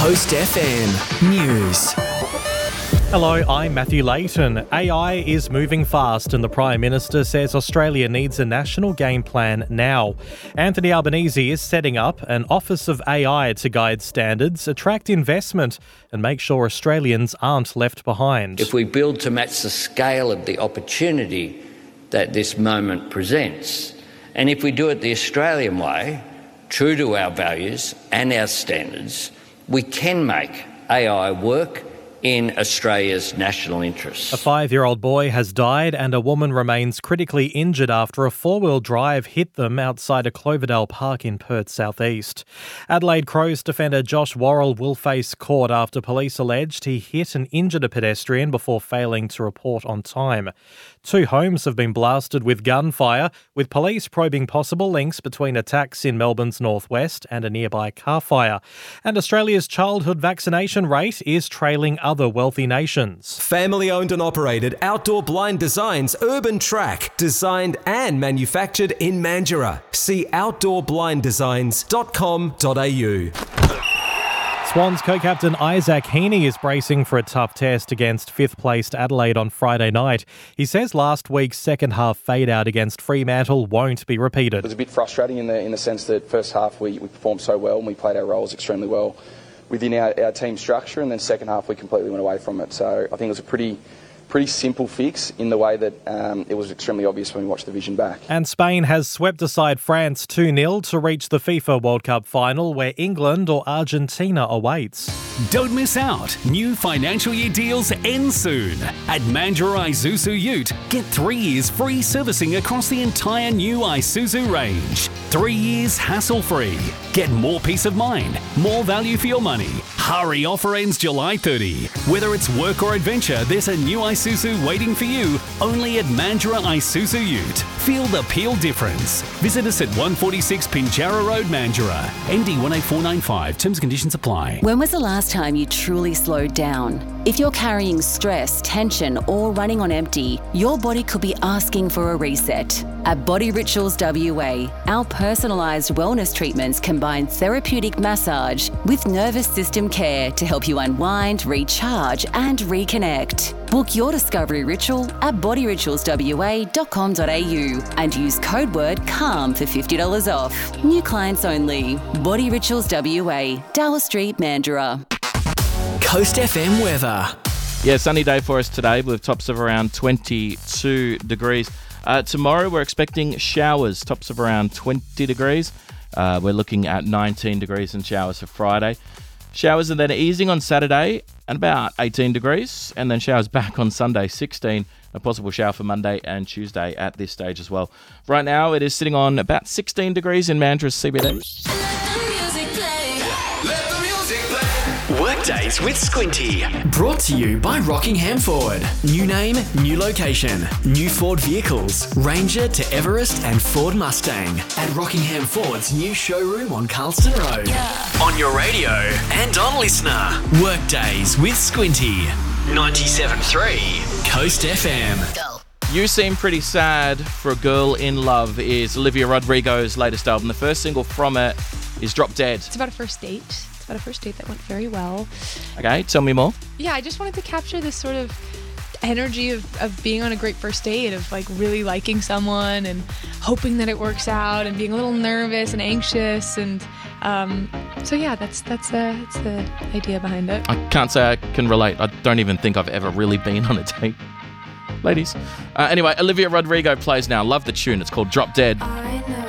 Coast FM News. Hello, I'm Matthew Layton. AI is moving fast and the Prime Minister says Australia needs a national game plan now. Anthony Albanese is setting up an Office of AI to guide standards, attract investment and make sure Australians aren't left behind. If we build to match the scale of the opportunity that this moment presents, and if we do it the Australian way, true to our values and our standards, we can make AI work in Australia's national interest. A 5-year-old boy has died and a woman remains critically injured after a four-wheel drive hit them outside a Cloverdale park in Perth southeast. Adelaide Crows defender Josh Worrell will face court after police alleged he hit and injured a pedestrian before failing to report on time. 2 homes have been blasted with gunfire, with police probing possible links between attacks in Melbourne's northwest and a nearby car fire. And Australia's childhood vaccination rate is trailing other wealthy nations. Family-owned and operated outdoor blind designs Urban Track, designed and manufactured in Mandurah. See outdoorblinddesigns.com.au. Swans co-captain Isaac Heaney is bracing for a tough test against 5th-placed Adelaide on Friday night. He says last week's second-half fade-out against Fremantle won't be repeated. It was a bit frustrating in the sense that first half we performed so well and we played our roles extremely well within our team structure, and then second half we completely went away from it. So I think it was a pretty simple fix in the way that it was extremely obvious when we watched the vision back. And Spain has swept aside France 2-0 to reach the FIFA World Cup final, where England or Argentina awaits. Don't miss out. New financial year deals end soon. At Mandurah Isuzu Ute, get 3 years free servicing across the entire new Isuzu range. 3 years hassle-free. Get more peace of mind, more value for your money. Hurry, offer ends July 30. Whether it's work or adventure, there's a new Isuzu waiting for you only at Mandurah Isuzu Ute. Feel the Peel difference. Visit us at 146 Pinjarra Road, Mandurah. ND 18495. Terms and conditions apply. When was the last time you truly slowed down? If you're carrying stress, tension, or running on empty, your body could be asking for a reset. At Body Rituals WA, our personalised wellness treatments combine therapeutic massage with nervous system care to help you unwind, recharge, and reconnect. Book your discovery ritual at bodyritualswa.com.au and use code word CALM for $50 off. New clients only. Body Rituals WA, Dowell Street, Mandurah. Coast FM weather. Yeah, sunny day for us today with tops of around 22 degrees. Tomorrow we're expecting showers, tops of around 20 degrees. We're looking at 19 degrees and showers for Friday. Showers are then easing on Saturday and about 18 degrees, and then showers back on Sunday, 16. A possible shower for Monday and Tuesday at this stage as well. Right now it is sitting on about 16 degrees in Mandurah CBD. Workdays with Squinty. Brought to you by Rockingham Ford. New name, new location. New Ford vehicles. Ranger to Everest and Ford Mustang. At Rockingham Ford's new showroom on Carlston Road. Yeah. On your radio and on Listener. Workdays with Squinty. 97.3 Coast FM. Go. You Seem Pretty Sad for a Girl in Love is Olivia Rodrigo's latest album. The first single from it is Drop Dead. It's about a first date. About a first date that went very well. Okay, tell me more. Yeah, I just wanted to capture this sort of energy of being on a great first date, of like really liking someone and hoping that it works out and being a little nervous and anxious. And so yeah, that's the idea behind it. I can't say I can relate. I don't even think I've ever really been on a date. Ladies. Anyway, Olivia Rodrigo plays now. Love the tune. It's called Drop Dead.